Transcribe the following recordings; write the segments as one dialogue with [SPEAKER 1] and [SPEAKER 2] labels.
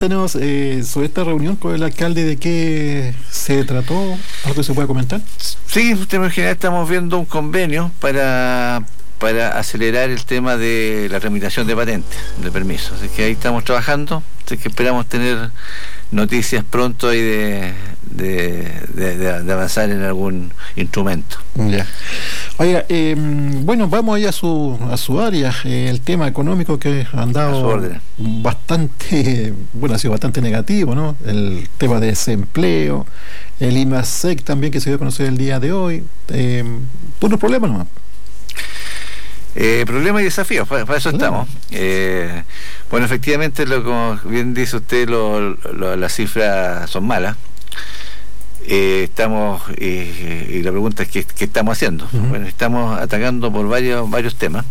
[SPEAKER 1] Cuéntanos sobre esta reunión con el alcalde, ¿de qué se trató? ¿Algo que se pueda comentar?
[SPEAKER 2] Sí, usted en general estamos viendo un convenio para acelerar el tema de la tramitación de patentes, de permisos. Así que ahí estamos trabajando, así que esperamos tener noticias pronto y de avanzar en algún instrumento.
[SPEAKER 1] Ya. Oiga, bueno, vamos ahí a su área, el tema económico que ha andado bastante, bueno, ha sido bastante negativo, ¿no? El tema de desempleo, el IMASEC también que se dio a conocer el día de hoy, puros problemas nomás.
[SPEAKER 2] Problemas y desafíos, para eso estamos. Bueno, efectivamente, como bien dice usted, las cifras son malas. Estamos y la pregunta es ¿qué estamos haciendo? Bueno, estamos atacando por varios temas.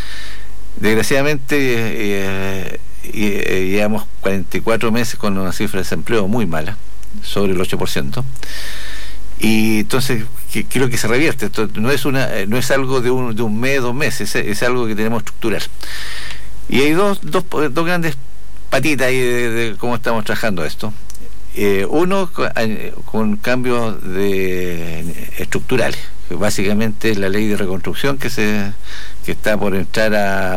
[SPEAKER 2] Desgraciadamente llevamos 44 meses con una cifra de desempleo muy mala, sobre el 8%. Y entonces creo que se revierte. Esto no es algo de un mes, 2 meses, es algo que tenemos que estructurar. Y hay dos grandes patitas ahí de cómo estamos trabajando esto. Uno con cambios estructurales, que básicamente es la ley de reconstrucción que está por entrar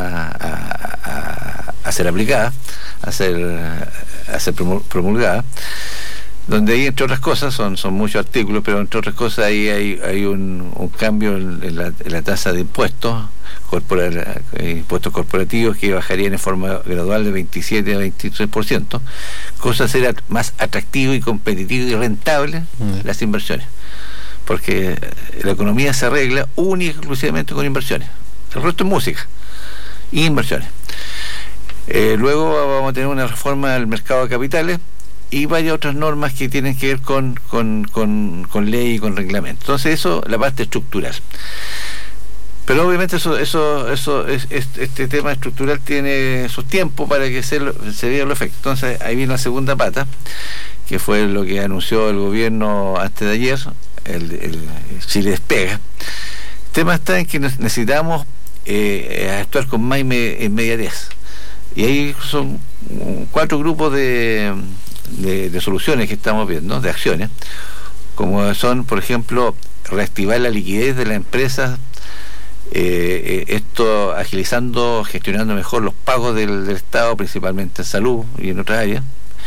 [SPEAKER 2] a ser aplicada, a ser promulgada, donde hay, entre otras cosas, son muchos artículos, pero entre otras cosas ahí hay un cambio en la tasa de impuestos corporativos que bajarían en forma gradual de 27 a 23%, cosa será más atractivo y competitivo y rentable las inversiones, porque la economía se arregla única y exclusivamente con inversiones, el resto es música y inversiones. Luego vamos a tener una reforma del mercado de capitales y varias otras normas que tienen que ver con ley y con reglamento. Entonces eso, la parte estructural. Pero obviamente este tema estructural tiene sus tiempos para que se vea los efectos. Entonces ahí viene la segunda pata, que fue lo que anunció el gobierno antes de ayer, el Chile Despega. El tema está en que necesitamos actuar con más inmediatez. Y ahí son 4 grupos de soluciones que estamos viendo, de acciones, como son, por ejemplo, reactivar la liquidez de las empresas, esto agilizando, gestionando mejor los pagos del Estado, principalmente en salud y en otras áreas,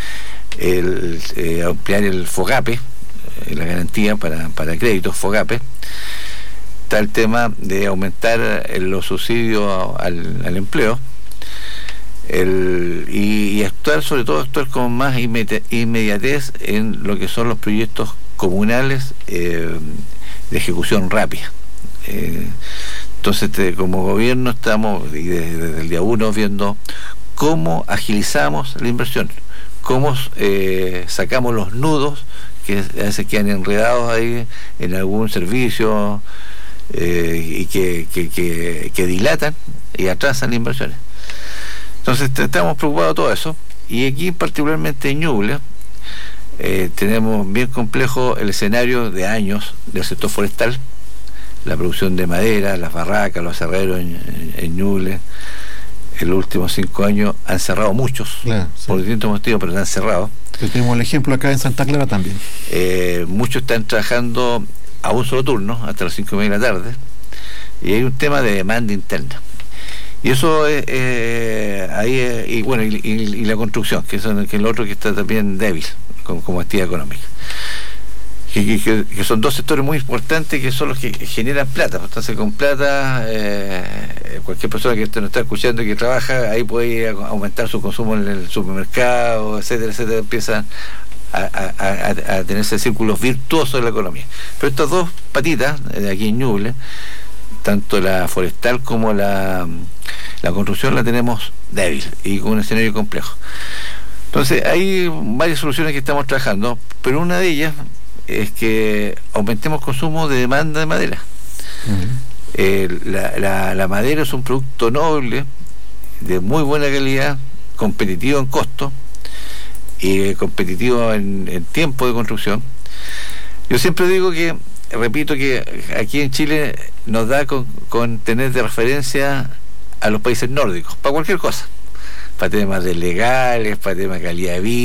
[SPEAKER 2] ampliar el FOGAPE, la garantía para créditos FOGAPE. Está el tema de aumentar los subsidios al empleo, y actuar con más inmediatez en lo que son los proyectos comunales de ejecución rápida. Entonces como gobierno estamos desde el día 1 viendo cómo agilizamos la inversión, cómo sacamos los nudos que a veces quedan enredados ahí en algún servicio y que dilatan y atrasan las inversiones. Entonces estamos preocupados de todo eso, y aquí particularmente en Ñuble tenemos bien complejo el escenario de años del sector forestal, la producción de madera, las barracas, los aserraderos en Ñuble. En los últimos 5 años han cerrado muchos, claro, sí, por distintos motivos, pero se han cerrado.
[SPEAKER 1] Pero tenemos el ejemplo acá en Santa Clara también.
[SPEAKER 2] Muchos están trabajando a un solo turno, hasta las 5:30 de la tarde, y hay un tema de demanda interna. Y eso y la construcción, que es el otro que está también débil como actividad económica. Que son 2 sectores muy importantes, que son los que generan plata. Entonces con plata, cualquier persona que nos está escuchando y que trabaja, ahí puede aumentar su consumo en el supermercado, etcétera, empiezan a tenerse círculos virtuosos de la economía. Pero estas 2 patitas, de aquí en Ñuble, tanto la forestal como la construcción, la tenemos débil y con un escenario complejo. Entonces hay varias soluciones que estamos trabajando, pero una de ellas es que aumentemos consumo de demanda de madera. La madera es un producto noble, de muy buena calidad, competitivo en costo y competitivo en tiempo de construcción. Yo siempre repito que aquí en Chile nos da con tener de referencia a los países nórdicos, para cualquier cosa. para temas de legales, para temas de calidad de vida.